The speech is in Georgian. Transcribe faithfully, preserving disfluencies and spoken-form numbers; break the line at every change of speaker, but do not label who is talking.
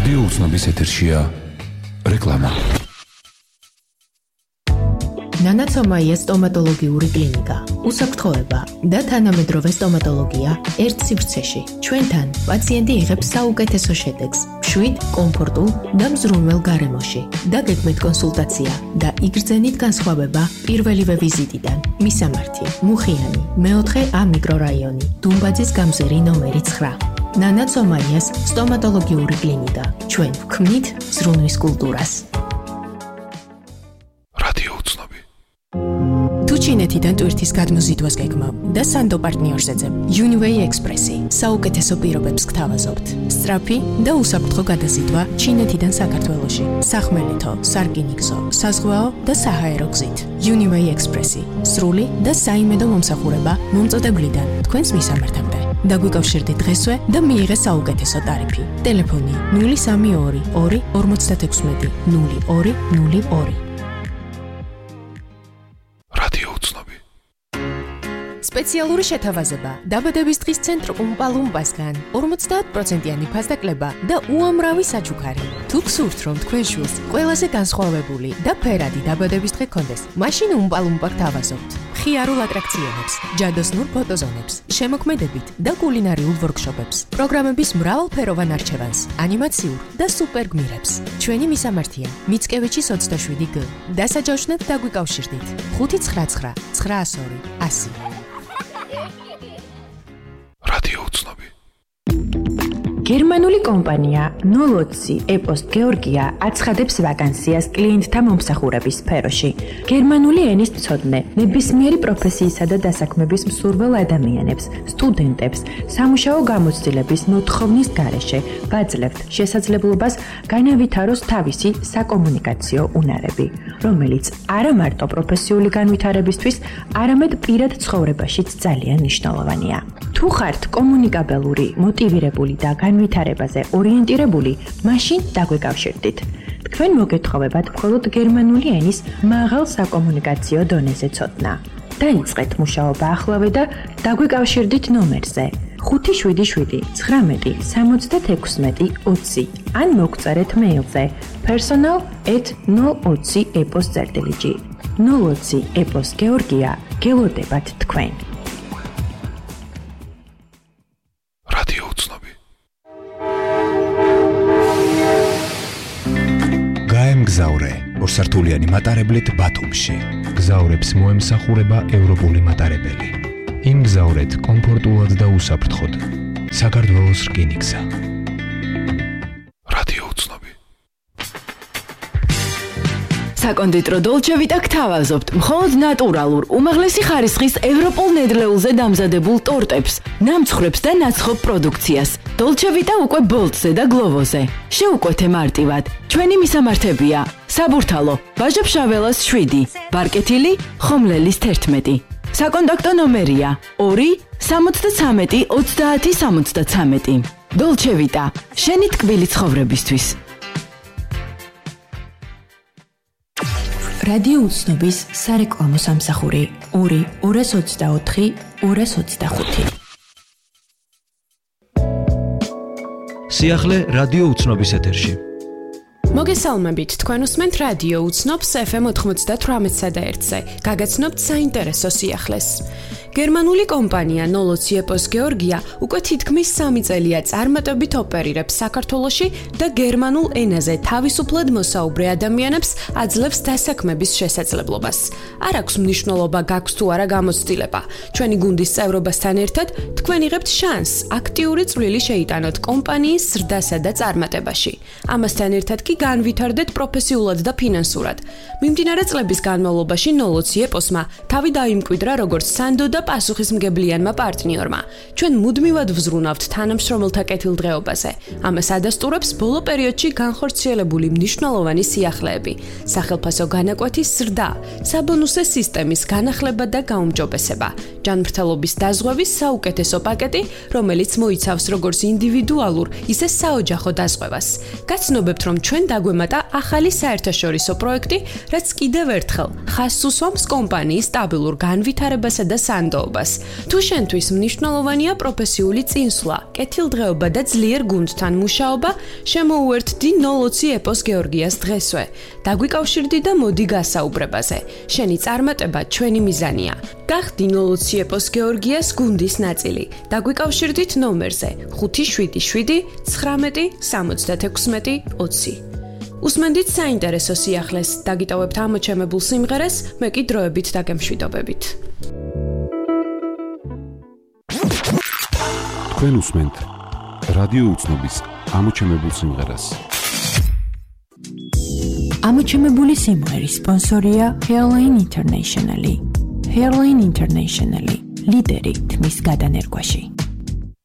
რადიო უცნობის ეთერშია რეკლამა.
ნანაცომაია სტომატოლოგიური კლინიკა. უსაფრთხოება და თანამედროვე სტომატოლოგია ერთ სივრცეში. ჩვენთან პაციენტი იღებს საუკეთესო შედეგს, მშვიდ, კომფორტულ და მზრუნველ გარემოში. დაგეგმეთ კონსულტაცია და იგრძენით განსხვავება პირველივე ვიზიტიდან. მისამართი: მუხიანი, მეოთხე A მიკრორაიონი, დუმბაძის გამზერი ნომერი ცხრა. ნანაცომაიას სტომატოლოგიური კლინიკა. ჩვენ ვქმნით ზრუნვის კულტურას. ჩინეთიდან ტვირთის გადმოზიდვას გეგმავ და სანდო პარტნიორს ეძებ. Uniway Express-ი საუკეთესო პირობებს გთავაზობთ. სწრაფი და უსაფრთხო გადაზიდვა ჩინეთიდან საქართველოში. სახმელეთო, სარკინიგზო, საზღვაო და საჰაერო გზით. Uniway Express-ი სრული და საიმედო მომსახურება მომწოდებლიდან თქვენს მისამართამდე. დაგვიკავშირდით დღესვე და მიიღეთ საუკეთესო ტარიფი. ტელეფონი ნული სამი ორი ორი ორმოცდათექვსმეტი ნული ორი ნული ორი. სპეციალური შეთავაზება დაბადების დღის ცენტრ უმპალუმპასგან ორმოცდაათ პროცენტიანი ფასდაკლება და უამრავი საჩუქარი. თუ გსურთ რომ თქვენ შვილს ყველაზე განსხვავებული და ფერადი დაბადების დღე გქონდეს, მაშინ უმპალუმპა გთავაზობთ. მხიარულ ატრაქციონებს, ჯადოსნურ ფოტოზონებს, შემოქმედებით და კულინარიულ ვორქშოპებს, პროგრამების მრავალფეროვან არჩევანს, ანიმაციურ და სუპერ გმირებს. ჩვენი მისამართია მიცკევიჩის ოცდაშვიდი G. დასაჯავშნად დაგვიკავშირდით ხუთი ცხრა ცხრა ცხრაას ორი ასი.
გერმანული კომპანია ნოლოცი ეპოსტ გეორგია აცხადებს ვაკანსიას კლიენტთა მომსახურების სფეროში. გერმანული ენის მცოდნე, ნებისმიერი პროფესიისა და დასაქმების მსურველ ადამიანებს, სტუდენტებს, სამუშაო გამოცდილების მოთხოვნის გარეშე გაძლევთ შესაძლებლობას განავითაროს თავისი საკომუნიკაციო უნარები, რომელიც არა მარტო პროფესიული განვითარებისთვის, არამედ პირად ცხოვრებაშიც ძალიან მნიშვნელოვანია. თუ ხართ კომუნიკაბელური, მოტივირებული და განვითარებაზე ორიენტირებული, მაშინ დაგვიკავშირდით. თქვენ მოგეთხოვებათ მხოლოდ გერმანული ენის მაღალ საკომუნიკაციო დონეზე ცოდნა. დაიწყეთ მუშაობა ახლავე და დაგვიკავშირდით ნომერზე ხუთი შვიდი შვიდი ცხრამეტი სამოცდათექვსმეტი ოცი ან მოგწერეთ მეილზე personal at ნულ ოცი ეპოს წერტილიჯი. ნულ ოცი ეპოს გეორგია გელოდებათ თქვენ.
გზაურე ორსართულიანი მატარებლით ბათუმში. გზაურებს მოემსახურება ევროპული მატარებელი. იმგზავრეთ კომფორტულად და უსაფრთხოდ. საქართველოს რკინიგზა. რადიო უცნობი.
საკონდიტრო დოლჩე ვიტა გთავაზობთ მხოლოდ ნატურალურ, უმაღლესი ხარისხის ევროპულ ნედლეულზე დამზადებულ ტორტებს, ნამცხრებს და ნაცხობ პროდუქციას. დოლჩე ვიტა უკვე ბოლტზე და გლოვოზე. შეუკვეთე მარტივად. ჩვენი მისამართებია: საბურთალო, ვაჟა-ფშაველას შვიდი, ბარკეთილი, ხომლელის თერთმეტი. საკონტაქტო ნომერია ორი სამოცდაცამეტი ოცდაათი სამოცდაცამეტი. დოლჩე ვიტა, შენი ტკბილი ცხოვრებისთვის.
რადიო უცნობის სარეკლამო სამსახური ორი ორას ოცდაოთხი ორას ოცდახუთი.
სიახლე რადიო უცნობის ეთერში.
მოგესალმებით, თქვენ უსმენთ რადიო უცნობს ეფ ემ ოცდათვრამეტსა და ერთზე. გაგაცნობთ საინტერესო სიახლეს. გერმანული კომპანია ნოლოცი ეპოს გეორგია უკვე თითქმის სამი წელია წარმატებით ოპერირებს საქართველოში და გერმანულ ენაზე თავისუფლად მოსაუბრე ადამიანებს აძლევს დასაქმების შესაძლებლობას. არ აქვს მნიშვნელობა გაქვს თუ არა გამოცდილება. ჩვენი გუნდის წევრობასთან ერთად თქვენ იღებთ შანსს აქტიური წვლილი შეიტანოთ კომპანიის ზრდასა და წარმატებაში. ამასთან ერთად კი განვითარდეთ პროფესიულად და ფინანსურად. მიმდინარე წლების განმავლობაში ნოლოცი ეპოსმა თავი დაიმკვიდრა როგორც სანდო და პასუხისმგებლიანმა პარტნიორმა. ჩვენ მუდმივად ვზრუნავთ თანამშრომელთა კეთილდღეობაზე. ამას ადასტურებს ბოლო პერიოდში განხორციელებული მნიშვნელოვანი სიახლეები, სახელფასო განაკვეთის ზრდა, საბონუსე სისტემის განახლება და გაუმჯობესება, ჯანმრთელობის დაზღვევის საუკეთესო პაკეტი, რომელიც მოიცავს როგორც ინდივიდუალურ, ისე საოჯახო დაზღვევას. გაცნობებთ, რომ ჩვენ დაგვემატა ახალი საერთაშორისო პროექტი, რაც კიდევ ერთხელ ხაზს უსვამს კომპანიის სტაბილურ განვითარებასა და სანდო საზოგადოებას. თუ შენთვის მნიშვნელოვანია პროფესიული წინსვლა, კეთილდღეობა და ძლიერ გუნდთან მუშაობა, შემოუერთდი ნოლ ოცი ეპოს გეორგიას დღესვე. დაგვიკავშირდი და მოდი გასაუბრებაზე. შენი წარმატება ჩვენი მიზანია. გახდი ნოლ ოცი ეპოს გეორგიას გუნდის ნაწილი. დაგვიკავშირდით ნომერზე ხუთი შვიდი შვიდი ცხრამეტი სამოცდათექვსმეტი ოცი. უსმენდით საინტერესო სიახლეს, დაგიტოვებთ ამოჩემებულ სიმღერას, მე კი დროებით დაგემშვიდობებით.
თქვენ უსმენთ რადიო უცნობის ამოჩემებულ სიმღერას.
ამოჩემებული სიმღერის სპონსორია Hairline International. Hairline International, ლიდერი თმის გადანერგვაში.